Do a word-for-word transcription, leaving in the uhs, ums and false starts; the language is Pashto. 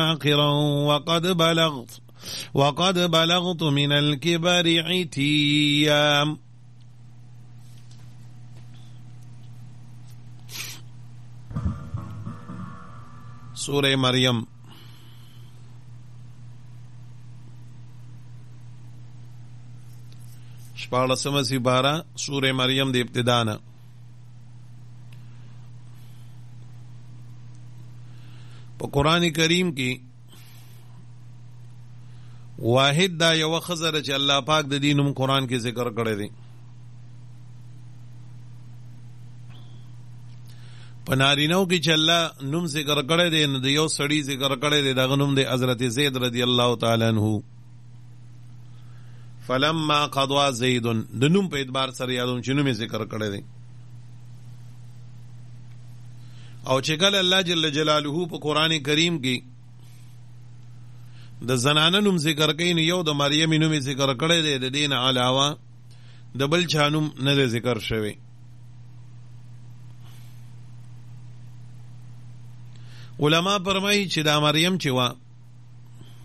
آخرا وقد بلغت وقد بلغت من الكبر عتيا. سورہ مریم شپاړسمه سپاره سورہ مریم د ابتدا نه. په قرآن کریم کې واحد دا یو خزر چې الله پاک د دینم قرآن کې ذکر کړی دی. په نارینو کې چې الله نوم ذکر کړی دی نو د یو سړي ذکر کړی دی، دغه نوم دی حضرت زید رضی الله تعالی عنہ. فلما قضا زید د نوم په اعتبار سره یادوم چې نوم یې ذکر کړی دی. او چې کله الله جل جلاله په قرآن کریم کې د زنانه نوم ذکر کوي نو یو د مریم نوم ذکر کړی دی، د دین علاوه د بل چا نوم نه دی ذکر شوی. علما فرمایي چې دا مریم چې وا